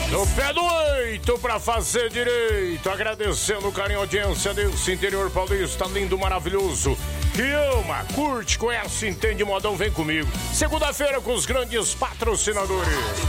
No pé do 8 pra fazer direito. Agradecendo o carinho e audiência desse interior paulista lindo, maravilhoso. Que ama, curte, conhece, entende, modão, vem comigo. Segunda-feira com os grandes patrocinadores.